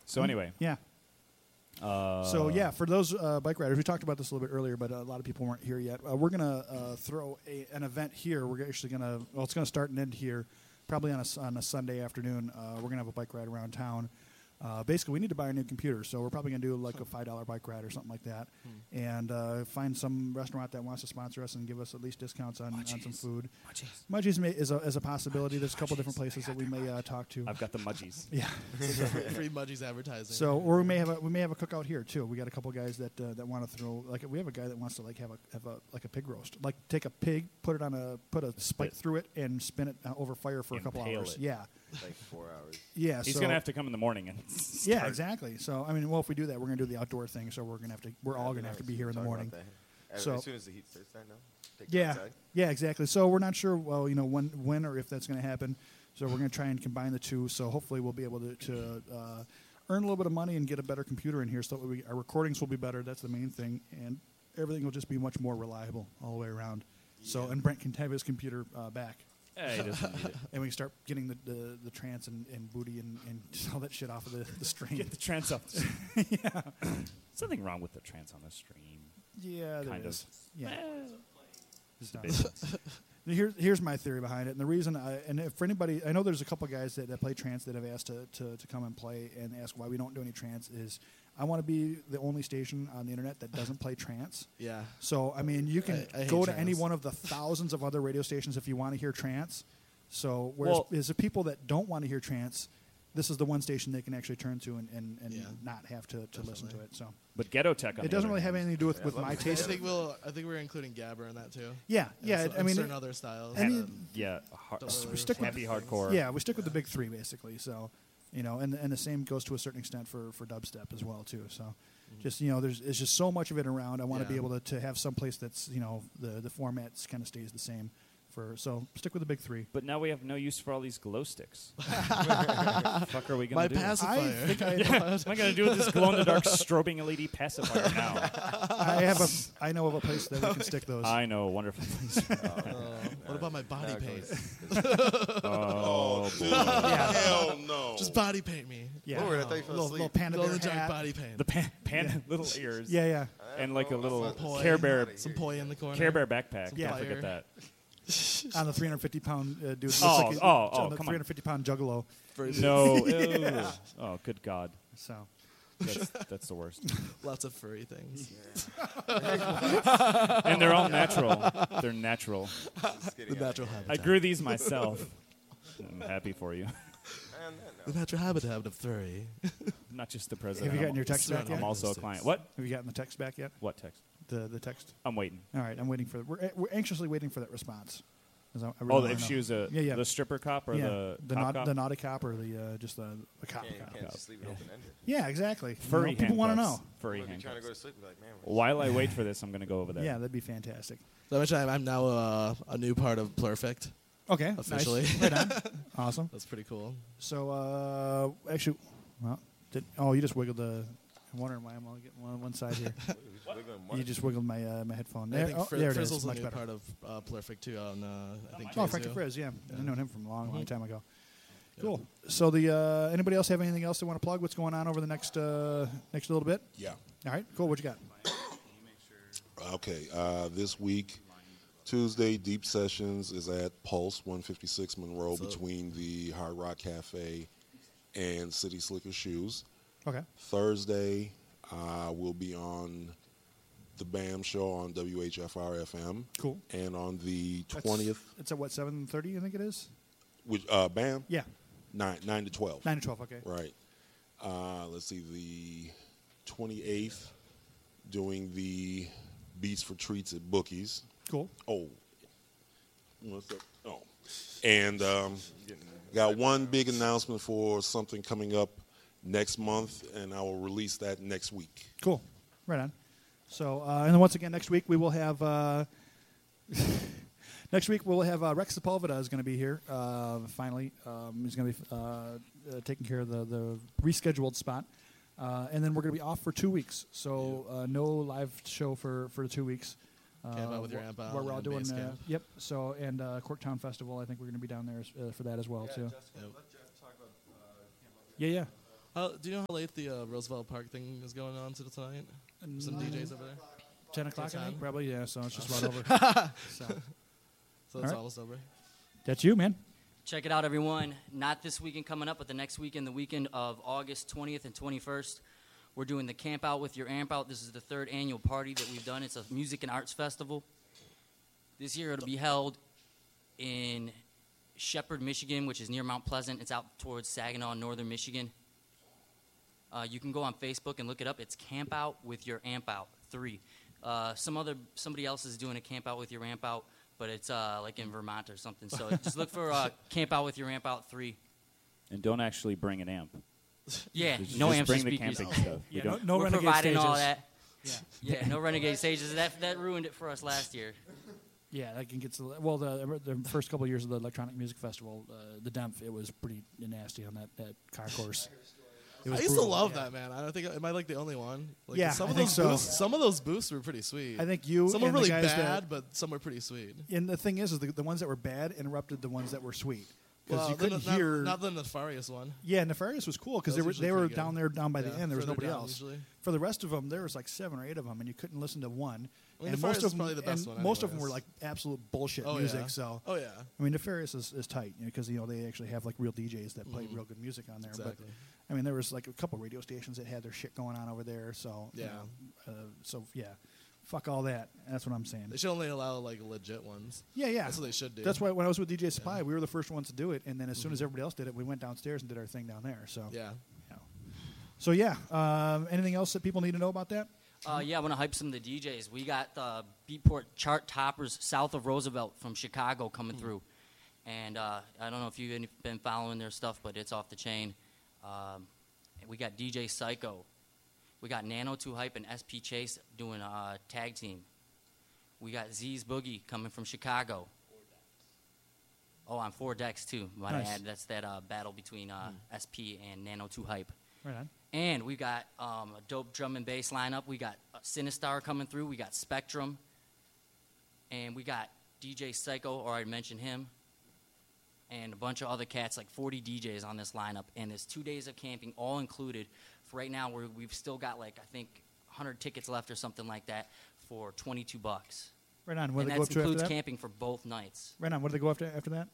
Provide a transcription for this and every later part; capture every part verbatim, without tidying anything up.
So anyway. Yeah. Uh, So, yeah, for those uh, bike riders, we talked about this a little bit earlier, but a lot of people weren't here yet. Uh, we're going to uh, throw a, an event here. We're actually going to, well, it's going to start and end here, probably on a, on a Sunday afternoon. Uh, we're going to have a bike ride around town. Uh, basically, we need to buy a new computer, so we're probably going to do like a five dollar bike ride or something like that, hmm. and uh, find some restaurant that wants to sponsor us and give us at least discounts on, on some food. Mudgies. Mudgies may, is, a, is a possibility. There's a couple different places that we may uh, talk to. I've got the Mudgies. Yeah. Free Mudgies advertising. So, or we may have a, we may have a cookout here too. We got a couple guys that uh, that want to throw like we have a guy that wants to like have a have a like a pig roast, like take a pig, put it on a put a spike through it, and spin it uh, over fire for a couple Impale hours. it. Yeah. Like four hours. Yeah, He's so, gonna have to come in the morning and yeah, start. exactly. So I mean, well, if we do that, we're gonna do the outdoor thing. So we're gonna have to, we're all gonna have to be here in the morning. As, So- as soon as the heat starts that now. Take it Yeah, outside. yeah, exactly. So we're not sure, well, you know, when when or if that's gonna happen. So we're gonna try and combine the two. So hopefully we'll be able to, to uh, earn a little bit of money and get a better computer in here, so that we, our recordings will be better. That's the main thing, and everything will just be much more reliable all the way around. So and Brent can have his computer uh, back. Yeah, he doesn't need it. And we can start getting the, the, the trance and, and booty and, and all that shit off of the, the stream. Get the trance up. yeah. There's nothing wrong with the trance on the stream. Yeah, there Kind is. of. Yeah. It's So- debatable. Here, here's my theory behind it, and the reason I and if for anybody, I know there's a couple guys that, that play trance that have asked to, to, to come and play and ask why we don't do any trance. Is I want to be the only station on the internet that doesn't play trance. Yeah. So I mean, you can I- I hate go to any trance. one of the thousands of other radio stations if you want to hear trance. So whereas Well- is the people that don't want to hear trance, this is the one station they can actually turn to and, and, and Yeah. not have to, to listen to it. So But Ghetto Tech on it the doesn't other really have hand- anything to do with, Yeah, with love my it. I taste. think we'll. I think we're including Gabber in that too. Yeah, yeah. And I mean, certain it- other styles. any- uh, Yeah, hard, Don't really we stick with heavy hardcore. yeah, we stick with the big three basically. So, you know, and and the same goes to a certain extent for, for dubstep as well too. So, just you know, there's there's just so much of it around. I want to be Yeah. able to, to have some place that's you know the the format kind of stays the same. For so stick with the big three. But now we have no use for all these glow sticks. what the fuck are we My gonna do? pacifier. I think I, What am I gonna do with this glow in the dark strobing L E D pacifier now? I have a I know of a place that we can stick those. I know, a wonderful place. Uh, what about my body Now it paint? goes- Oh, Dude, Yeah. hell no. Just body paint me. yeah, Lord, I thought you fell little, asleep. little panda Glow bear in the dark hat. body paint. the pan, pan little ears. Yeah, yeah. And like a little Poi. Care Bear, Some poi in the corner. Care Bear backpack. Yeah. Don't forget that. On the three hundred fifty pound uh, dude. Looks Oh, like he's- oh, oh, on the come three on. hundred fifty pound juggalo. Version. No. Ew. Oh, good God. So That's, that's the worst. Lots of furry things. And they're all natural. They're natural. Just The kidding. natural I habitat. grew these myself. I'm happy for you. And then, The natural habitat of furry. Not just the have president. you gotten I'm, your text back I'm yet? I'm also a client. What? Have you gotten the text back yet? What text? The the text. I'm waiting. All right, I'm waiting for. We're we're anxiously waiting for that response. 'Cause I, I really Oh, wanna if know. she was a Yeah, yeah. the stripper cop or yeah, the, the cop naut- cop? the naughty cop or the uh, just the, the cop. can't, cop. can't just leave it open ended. Yeah, exactly. You Furry know, people want to handcuffs. know. Furry You're trying to go handcuffs. to sleep and be like, man, we're While I wait for this, I'm going to go over there. Yeah, that'd be fantastic. So I mentioned I'm, I'm now uh, a new part of Plurfect. Okay, Officially. nice. Right on. Awesome. That's pretty cool. So uh, actually, well, did, oh, you just wiggled the. I'm wondering why I'm only getting one, one side here. just wiggling one. You just wiggled my uh, my headphone. I There, think oh, Fri- there it is. Frizzle's a Much new better. part of uh, Plurfect too. On uh, I think Oh, Kazoo. Frankie Frizz, yeah. I've known him from a long, long Mhm. time ago. Yeah. Cool. So the uh, anybody else have anything else they want to plug? What's going on over the next uh, next little bit? Yeah. All right, cool. What you got? Okay. Uh, this week, Tuesday, Deep Sessions is at Pulse, one fifty-six Monroe, What's up? between the Hard Rock Cafe and City Slicker Shoes. Okay. Thursday, uh, we'll be on the BAM show on W H F R F M. Cool. And on the That's- twentieth, It's at what seven thirty? I think it is. which, uh, BAM, Yeah, nine, nine to twelve. nine to twelve. Okay. Right. Uh, let's see, the twenty-eighth, doing the Beats for Treats at Bookies. Cool. Oh, what's up? Oh, and um, got one big announcement for something coming up next month, and I will release that next week. Cool. Right on. So, uh, and then once again, next week we will have. Uh, next week we'll have uh, Rex Sepulveda is going to be here. Uh, finally, um, he's going to be uh, uh, taking care of the the rescheduled spot, uh, and then we're going to be off for two weeks. So, uh, no live show for for two weeks. Uh, Camp out with your wh- amp out where we're all and doing. bass Uh, camp. yep. So, and uh, Corktown Festival. I think we're going to be down there as, uh, for that as well too. Yep. Yeah, yeah. How, do you know how late the uh, Roosevelt Park thing is going on to tonight? Some D Js over there. ten o'clock, I ten? think, probably. Yeah, so it's just about over. So So All it's right. almost over. that's you, man. Check it out, everyone. Not this weekend coming up, but the next weekend, the weekend of August twentieth and twenty-first, we're doing the Camp Out with Your Amp Out. This is the third annual party that we've done. It's a music and arts festival. This year it'll be held in Shepherd, Michigan, which is near Mount Pleasant. It's out towards Saginaw, northern Michigan. Uh, you can go on Facebook and look it up. It's Camp Out with Your Amp Out three. Uh, some other somebody else is doing a Camp Out with Your Amp Out, but it's uh, like in Vermont or something. So just look for uh, Camp Out with Your Amp Out three. And don't actually bring an amp. Yeah, Just, no just amps or bring the speakers. camping stuff. We Yeah, don't- no, no We're renegade providing stages. all that. Yeah. Yeah, no renegade stages. That that ruined it for us last year. Yeah, that can get to the, well. The, the first couple of years of the Electronic Music Festival, uh, the Demph, it was pretty nasty on that, that concourse. It I was used brutal, to love yeah. that, man. I don't think am I like the only one? Like, Yeah, some I of think those so. booths, some of those booths were pretty sweet. I think you some were and the really guys bad, that- but some were pretty sweet. And the thing is, is the, the ones that were bad interrupted the ones that were sweet because Well, you the- couldn't not, hear. not the nefarious one. Yeah, Nefarious was cool because Those they were usually they were pretty good. down there down by the Yeah, end. There was further nobody down else. usually. For the rest of them, there was like seven or eight of them, and you couldn't listen to one. I mean, and Nefarious most of is them, probably the best and one most of them anyways. were like absolute bullshit Oh, music. yeah. So Oh yeah. I mean, Nefarious is, is tight because you know they actually have like real D Js that play Mhm. real good music on there. Exactly. But I mean, there was like a couple radio stations that had their shit going on over there. So you Yeah. know, uh, so yeah, fuck all that. That's what I'm saying. They should only allow like legit ones. Yeah, yeah. That's what they should do. That's why when I was with D J Spy, we were the first ones to do it, and then as soon as everybody else did it, we went downstairs and did our thing down there. So Yeah. yeah. So yeah, um, anything else that people need to know about that? Uh, yeah, I want to hype some of the D Js. We got the Beatport chart toppers south of Roosevelt from Chicago coming through. And uh, I don't know if you've been following their stuff, but it's off the chain. Um, we got D J Psycho. We got Nano two Hype and S P Chase doing a tag team. We got Z's Boogie coming from Chicago. Oh, on four decks, too. Might Nice. add, that's that uh, battle between uh, S P and Nano two Hype. Right on. And we got um, a dope drum and bass lineup. We got uh, Sinistar coming through. We got Spectrum. And we got D J Psycho, or I mentioned him. And a bunch of other cats, like forty D Js on this lineup. And there's two days of camping, all included. For right now, we're, we've still got, like, I think, one hundred tickets left or something like that for twenty-two bucks. Right on. What And do they that go up to after includes that? camping for both nights. Right on. What do they go after after that?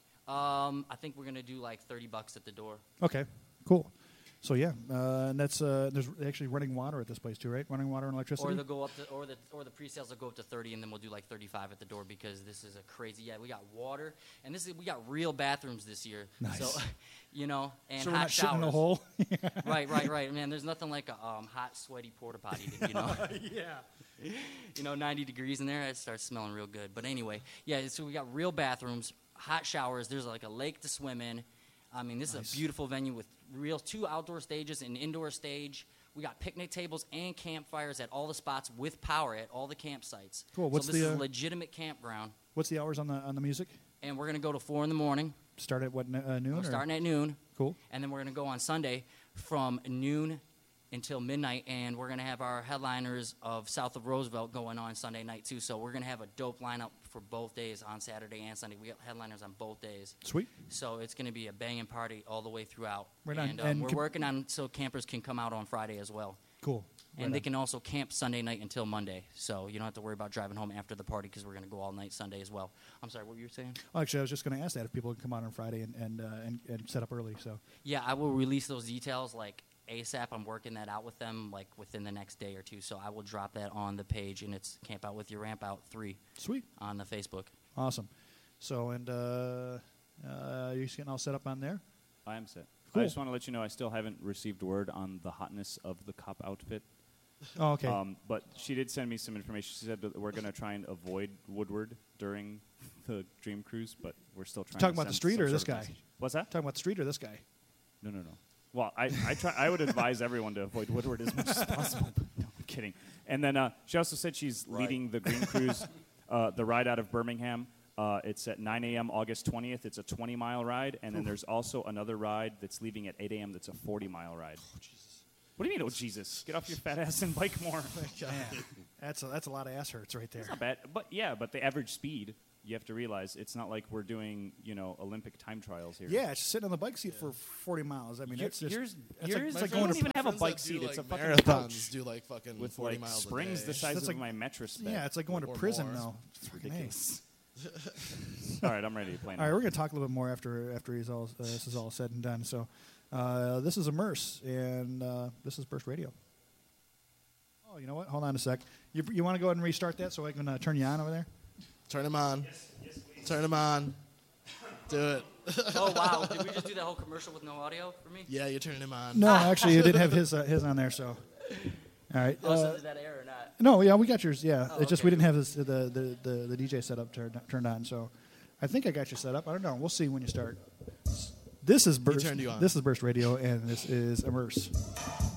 Um, I think we're going to do, like, thirty bucks at the door. Okay, cool. So yeah, uh, and that's uh, there's actually running water at this place too, right? Running water and electricity. Or they'll go up to, or the or the pre-sales will go up to thirty, and then we'll do like thirty-five at the door because this is a crazy. Yeah, we got water, and this is we got real bathrooms this year. Nice. So, you know, and so we're hot not showers. shitting in a hole. Right, right, right. Man, there's nothing like a um, hot, sweaty porta potty. You know, yeah. you know, ninety degrees in there, it starts smelling real good. But anyway, yeah. So we got real bathrooms, hot showers. There's like a lake to swim in. I mean, this Nice. is a beautiful venue with real two outdoor stages and an indoor stage. We got picnic tables and campfires at all the spots with power at all the campsites. Cool. What's so this the, is uh, a legitimate campground, What's the hours on the on the music? and we're gonna go to four in the morning. Start at what n- uh, noon? We're or? starting at noon, Cool. and then we're gonna go on Sunday from noon until midnight, and we're gonna have our headliners of South of Roosevelt going on Sunday night too. So we're gonna have a dope lineup for both days on Saturday and Sunday. We got headliners on both days. Sweet. So it's going to be a banging party all the way throughout. Right on. And, um, And we're com- working on so campers can come out on Friday as well. Cool. And Right they on. can also camp Sunday night until Monday. So you don't have to worry about driving home after the party because we're going to go all night Sunday as well. I'm sorry, what were you saying? Well, actually, I was just going to ask that if people can come out on Friday and and, uh, and and set up early. So Yeah, I will release those details like ASAP. I'm working that out with them like within the next day or two. So I will drop that on the page, and it's Camp Out With Your Ramp Out three sweet. on the Facebook. Awesome. So and uh, uh, you're just getting all set up on there. I am set. Cool. I just want to let you know I still haven't received word on the hotness of the cop outfit. Oh, okay. Um, but she did send me some information. She said that we're going to try and avoid Woodward during the Dream Cruise, but we're still trying. Talking to about the send street some or this sort of guy? message. What's that? Talking about the street or this guy? No, no, no. Well, I, I try. I would advise everyone to avoid Woodward as much as possible. But no, I'm kidding. And then uh, she also said she's Right. leading the Green Cruise, uh, the ride out of Birmingham. Uh, it's at nine a.m. August twentieth. It's a twenty-mile ride, and then there's also another ride that's leaving at eight a.m. That's a forty-mile ride. Oh, Jesus. What do you mean, oh, Jesus? Get off your fat ass and bike more. Man, that's a, that's a lot of ass hurts right there. Not bad. But, yeah, but the average speed you have to realize it's not like we're doing, you know, Olympic time trials here. Yeah, it's just sitting on the bike seat for forty miles. I mean, Your- that's just yours, that's yours, like, it's My like friends- going don't to even have a friends bike that seat. do, It's a like, fucking marathons couch do like fucking with forty like miles springs a the day. size That's of like- my mattress bed. yeah, it's like going to Or prison more. now. It's Fucking A. ridiculous. All right, I'm ready to play now. All right, we're going to talk a little bit more after after he's all uh, this is all said and done. So, uh, this is Immerse, and uh, this is Burst Radio. Oh, you know what? Hold on a sec. You you want to go ahead and restart that so I can uh, turn you on over there? Turn him on. Turn him on. Do it. Oh wow! Did we just do that whole commercial with no audio for me? Yeah, you're turning him on. No, actually, you didn't have his uh, his on there. So, all right. Oh, so Uh, did that air or not? no, yeah, we got yours. Yeah, Oh, it's just okay, we didn't have this, the, the the the D J setup turned turned on. So, I think I got you set up. I don't know. We'll see when you start. This is Burst. turned you on. This is Burst Radio, and this is Immerse.